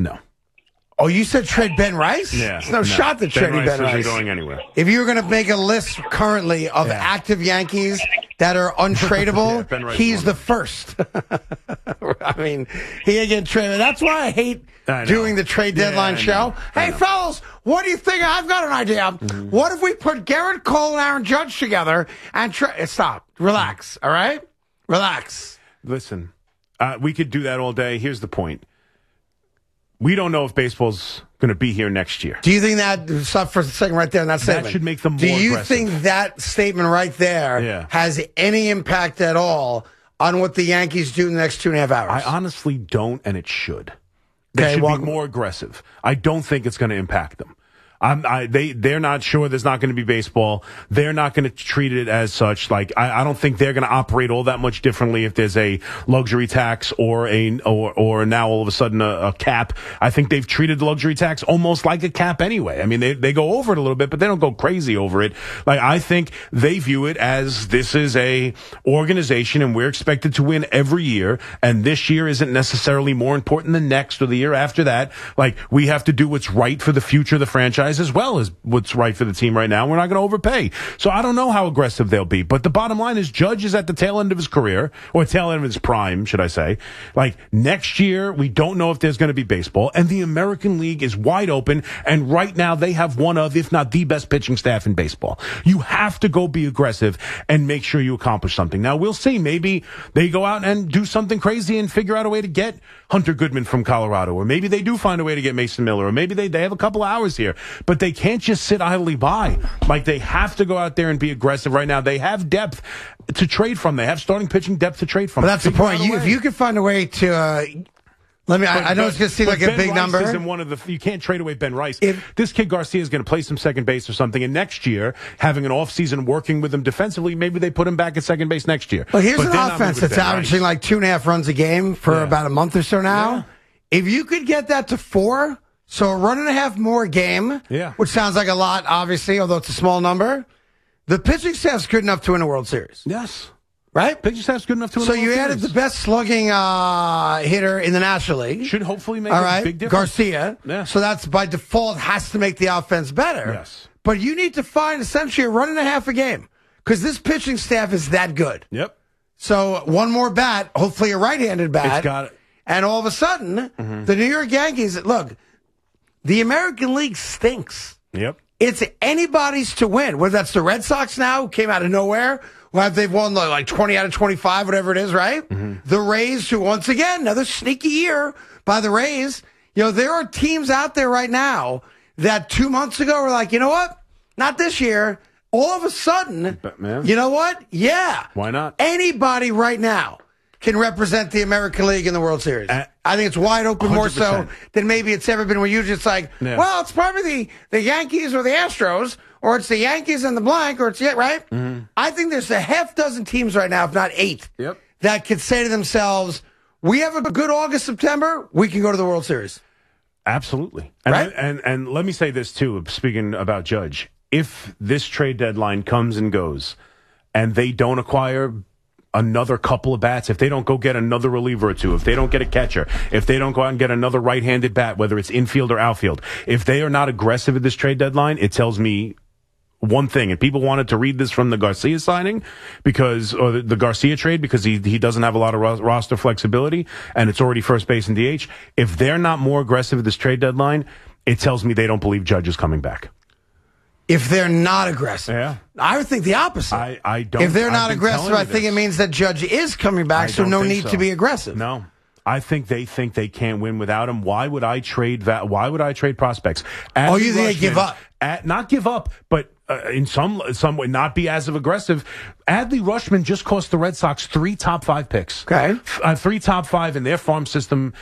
No. Oh, you said trade Ben Rice? Yeah. There's no shot that trading Ben Rice isn't going anywhere. If you were going to make a list currently of active Yankees that are untradeable, he's the first. I mean, he ain't getting traded. That's why I hate doing the trade deadline show. Hey, fellas, what do you think? I've got an idea. What if we put Garrett Cole and Aaron Judge together and stop. Relax, all right? Relax. Listen, we could do that all day. Here's the point. We don't know if baseball's going to be here next year. Do you think that, stop for a second right there in that statement. That should make them more Do you aggressive. think that statement right there has any impact at all on what the Yankees do in the next 2.5 hours? I honestly don't, and it should. They should be more aggressive. I don't think it's going to impact them. They're not sure there's not going to be baseball. They're not going to treat it as such. Like, I don't think they're going to operate all that much differently if there's a luxury tax or now all of a sudden a cap. I think they've treated the luxury tax almost like a cap anyway. I mean, they go over it a little bit, but they don't go crazy over it. Like, I think they view it as this is a organization and we're expected to win every year. And this year isn't necessarily more important than next or the year after that. Like, we have to do what's right for the future of the franchise as well as what's right for the team right now. We're not going to overpay. So I don't know how aggressive they'll be. But the bottom line is Judge is at the tail end of his career, or tail end of his prime, should I say. Like, next year, we don't know if there's going to be baseball, and the American League is wide open, and right now they have one of, if not the best pitching staff in baseball. You have to go be aggressive and make sure you accomplish something. Now, we'll see. Maybe they go out and do something crazy and figure out a way to get Hunter Goodman from Colorado, or maybe they do find a way to get Mason Miller, or maybe they have a couple hours here. But they can't just sit idly by. Like, they have to go out there and be aggressive right now. They have depth to trade from. They have starting pitching depth to trade from. But that's the point. If you could find a way to... I know it's going to seem like a big number. You can't trade away Ben Rice. This kid Garcia is going to play some second base or something, and next year, having an offseason working with him defensively, maybe they put him back at second base next year. Well, here's an offense that's averaging like 2.5 runs a game for about a month or so now. Yeah. If you could get that to 4, so a run and a half more a game, which sounds like a lot, obviously, although it's a small number, the pitching staff's good enough to win a World Series. Yes. Right? Pitching staff's good enough to win a World Series. So you added the best slugging hitter in the National League. Should hopefully make a big difference. Garcia. Yeah. So that's by default has to make the offense better. Yes. But you need to find essentially a run and a half a game because this pitching staff is that good. Yep. So one more bat, hopefully a right-handed bat. It's got it. And all of a sudden, the New York Yankees, look, the American League stinks. Yep. It's anybody's to win. Whether that's the Red Sox now, who came out of nowhere, or if they've won like 20 out of 25, whatever it is, right? The Rays, who once again, another sneaky year by the Rays. You know, there are teams out there right now that 2 months ago were like, you know what? Not this year. All of a sudden, you know what? Yeah. Why not? Anybody right now can represent the American League in the World Series. I think it's wide open 100%. More so than maybe it's ever been, where usually it's like, well, it's probably the Yankees or the Astros, or it's the Yankees and the blank, or it's, right? I think there's a half dozen teams right now, if not 8, that could say to themselves, we have a good August, September, we can go to the World Series. Absolutely. And let me say this, too, speaking about Judge. If this trade deadline comes and goes, and they don't acquire another couple of bats, if they don't go get another reliever or two, if they don't get a catcher, if they don't go out and get another right-handed bat, whether it's infield or outfield, if they are not aggressive at this trade deadline, it tells me one thing. And people wanted to read this from the Garcia signing or the Garcia trade, because he doesn't have a lot of roster flexibility, and it's already first base and DH. If they're not more aggressive at this trade deadline, it tells me they don't believe Judge is coming back. If they're not aggressive. I would think the opposite. I don't. If they're not aggressive, I think it means that Judge is coming back, so no need to be aggressive. No. I think they can't win without him. Why would I trade prospects? You think they give up? Not give up, but in some way not be as aggressive. Adley Rutschman just cost the Red Sox 3 top 5 picks. Okay. 3 top 5 in their farm system,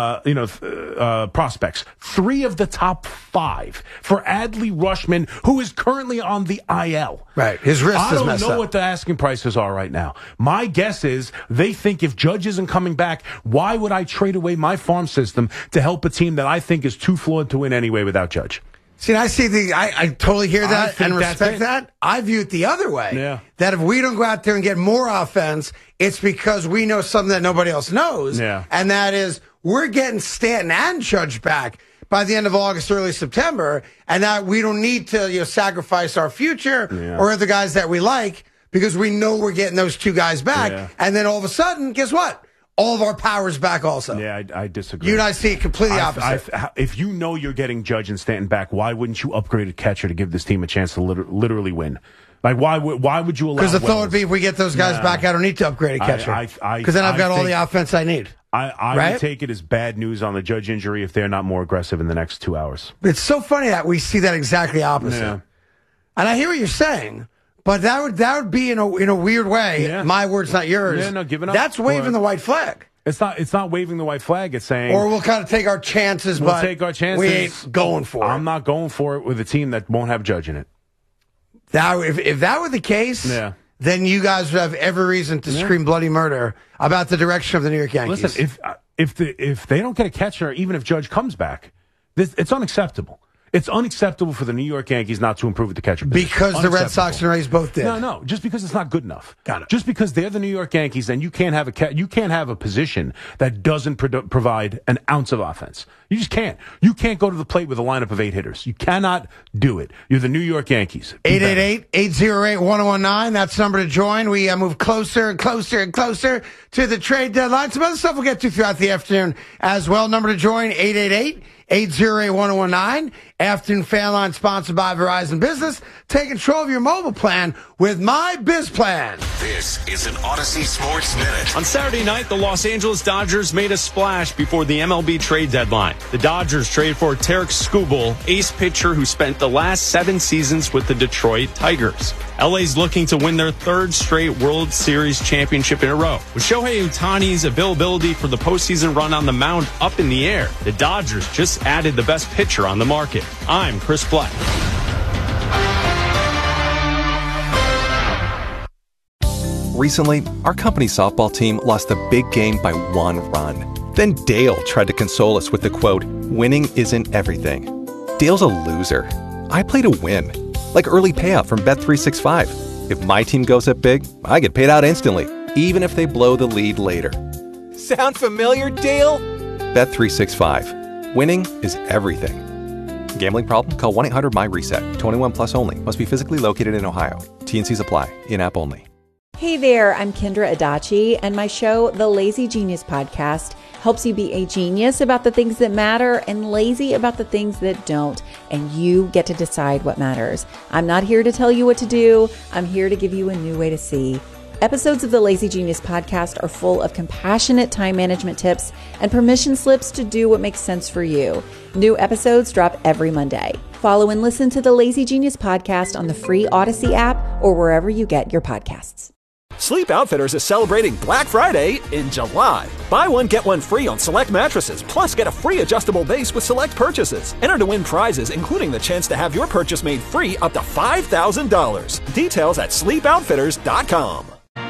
prospects. 3 of the top 5 for Adley Rutschman, who is currently on the IL. Right. His wrist is messed up. I don't know what the asking prices are right now. My guess is they think if Judge isn't coming back, why would I trade away my farm system to help a team that I think is too flawed to win anyway without Judge? See, I totally hear that and respect that. I view it the other way. Yeah. That if we don't go out there and get more offense, it's because we know something that nobody else knows. Yeah. And that is, we're getting Stanton and Judge back by the end of August, early September, and that we don't need to sacrifice our future or the guys that we like because we know we're getting those two guys back. Yeah. And then all of a sudden, guess what? All of our power's back also. Yeah, I disagree. You and I see it completely opposite. If you know you're getting Judge and Stanton back, why wouldn't you upgrade a catcher to give this team a chance to literally win? Like, why would you allow? Because the thought would be if we get those guys back, I don't need to upgrade a catcher. Because then I've got all the offense I need. I would take it as bad news on the Judge injury if they're not more aggressive in the next 2 hours. It's so funny that we see that exactly opposite. Yeah. And I hear what you're saying. But that would be in a weird way. Yeah. My words, not yours. Yeah, no, giving up. That's waving the white flag. It's not waving the white flag. It's saying, or we'll kind of take our chances. We'll take our chances. We ain't going for it. I'm not going for it with a team that won't have Judge in it. If that were the case, then you guys would have every reason to scream bloody murder about the direction of the New York Yankees. Listen, if they don't get a catcher, even if Judge comes back, it's unacceptable. It's unacceptable for the New York Yankees not to improve at the catcher position. Because the Red Sox and Rays both did. No, just because it's not good enough. Got it. Just because they're the New York Yankees, and you can't have a position that doesn't provide an ounce of offense. You just can't. You can't go to the plate with a lineup of 8 hitters. You cannot do it. You're the New York Yankees. 888-808-1019. That's the number to join. We move closer and closer and closer to the trade deadline. Some other stuff we'll get to throughout the afternoon as well. Number to join, 888-808-1019. Afternoon Fan Line sponsored by Verizon Business. Take control of your mobile plan with My Biz Plan. This is an Odyssey Sports Minute. On Saturday night, the Los Angeles Dodgers made a splash before the MLB trade deadline. The Dodgers traded for Tarik Skubal, ace pitcher who spent the last 7 seasons with the Detroit Tigers. LA's looking to win their 3rd straight World Series championship in a row. With Shohei Ohtani's availability for the postseason run on the mound up in the air, the Dodgers just added the best pitcher on the market. I'm Chris Black. Recently, our company's softball team lost a big game by 1 run. Then Dale tried to console us with the quote, "Winning isn't everything." Dale's a loser. I play to win. Like early payout from Bet365. If my team goes up big, I get paid out instantly, even if they blow the lead later. Sound familiar, Dale? Bet365. Winning is everything. Gambling problem? Call 1-800-MY-RESET. 21 plus only. Must be physically located in Ohio. T&Cs apply. In-app only. Hey there, I'm Kendra Adachi, and my show, The Lazy Genius Podcast, helps you be a genius about the things that matter and lazy about the things that don't, and you get to decide what matters. I'm not here to tell you what to do. I'm here to give you a new way to see. Episodes of the Lazy Genius Podcast are full of compassionate time management tips and permission slips to do what makes sense for you. New episodes drop every Monday. Follow and listen to the Lazy Genius Podcast on the free Odyssey app or wherever you get your podcasts. Sleep Outfitters is celebrating Black Friday in July. Buy one, get one free on select mattresses, plus get a free adjustable base with select purchases. Enter to win prizes, including the chance to have your purchase made free up to $5,000. Details at sleepoutfitters.com.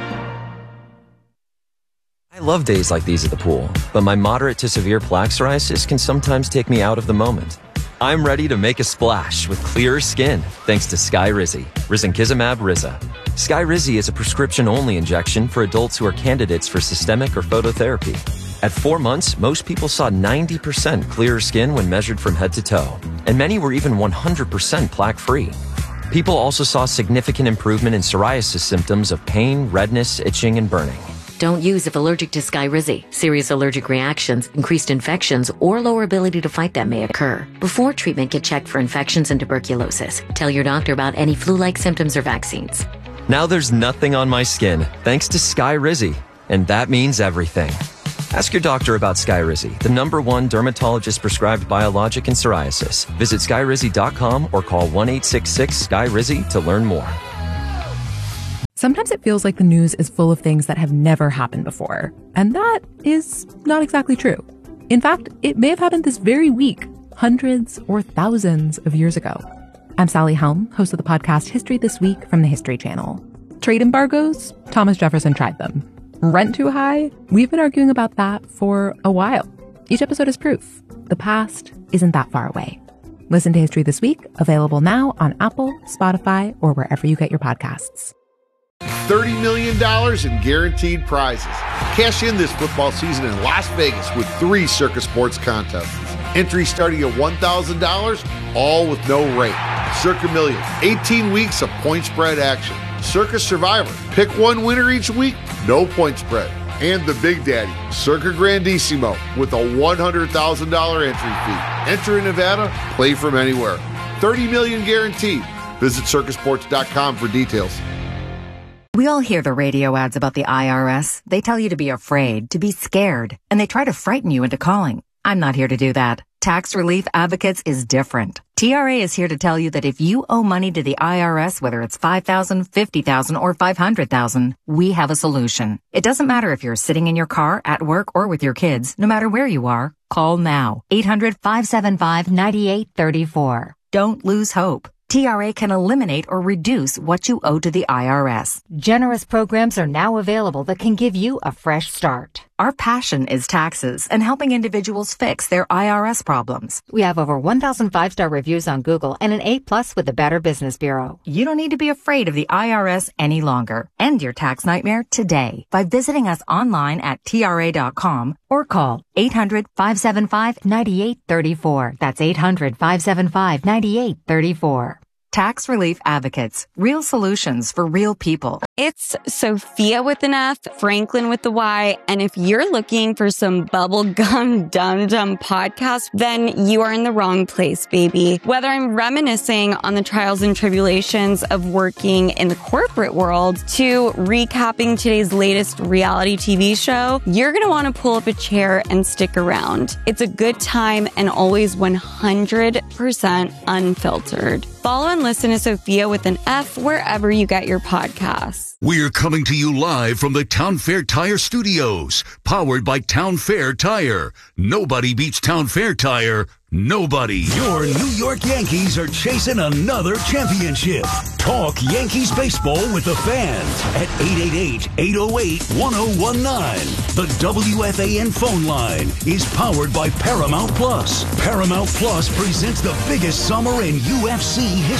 I love days like these at the pool, but my moderate to severe plaque psoriasis can sometimes take me out of the moment. I'm ready to make a splash with clearer skin thanks to Skyrizi, Risankizumab Riza. Skyrizi is a prescription-only injection for adults who are candidates for systemic or phototherapy. At 4 months, most people saw 90% clearer skin when measured from head to toe, and many were even 100% plaque-free. People also saw significant improvement in psoriasis symptoms of pain, redness, itching, and burning. Don't use if allergic to Skyrizi. Serious allergic reactions, increased infections, or lower ability to fight them may occur. Before treatment, get checked for infections and tuberculosis. Tell your doctor about any flu-like symptoms or vaccines. Now there's nothing on my skin thanks to Skyrizi, and that means everything. Ask your doctor about Skyrizi, the #1 dermatologist-prescribed biologic in psoriasis. Visit Skyrizi.com or call 1-866-SKYRIZI to learn more. Sometimes it feels like the news is full of things that have never happened before, and that is not exactly true. In fact, it may have happened this very week, hundreds or thousands of years ago. I'm Sally Helm, host of the podcast History This Week from the History Channel. Trade embargoes? Thomas Jefferson tried them. Rent too high? We've been arguing about that for a while. Each episode is proof. The past isn't that far away. Listen to History This Week, available now on Apple, Spotify, or wherever you get your podcasts. $30 million in guaranteed prizes. Cash in this football season in Las Vegas with 3 Circa Sports contests. Entry starting at $1,000, all with no rate. Circa Million, 18 weeks of point spread action. Circa Survivor, pick one winner each week, no point spread. And the Big Daddy, Circa Grandissimo, with a $100,000 entry fee. Enter in Nevada, play from anywhere. $30 million guaranteed. Visit circasports.com for details. We all hear the radio ads about the IRS. They tell you to be afraid, to be scared, and they try to frighten you into calling. I'm not here to do that. Tax Relief Advocates is different. TRA is here to tell you that if you owe money to the IRS, whether it's $5,000, $50,000, or $500,000, we have a solution. It doesn't matter if you're sitting in your car, at work, or with your kids. No matter where you are, call now. 800-575-9834. Don't lose hope. TRA can eliminate or reduce what you owe to the IRS. Generous programs are now available that can give you a fresh start. Our passion is taxes and helping individuals fix their IRS problems. We have over 1,000 5-star reviews on Google and an A+ with the Better Business Bureau. You don't need to be afraid of the IRS any longer. End your tax nightmare today by visiting us online at TRA.com or call 800-575-9834. That's 800-575-9834. Tax Relief Advocates. Real solutions for real people. It's Sophia with an F, Franklin with the Y, and if you're looking for some bubblegum dum-dum podcast, then you are in the wrong place, baby. Whether I'm reminiscing on the trials and tribulations of working in the corporate world to recapping today's latest reality TV show, you're going to want to pull up a chair and stick around. It's a good time and always 100% unfiltered. Follow and listen to Sophia with an F wherever you get your podcasts. We're coming to you live from the Town Fair Tire Studios, powered by Town Fair Tire. Nobody beats Town Fair Tire. Nobody. Your New York Yankees are chasing another championship. Talk Yankees baseball with the fans at 888-808-1019. The WFAN phone line is powered by Paramount Plus. Paramount Plus presents the biggest summer in UFC history.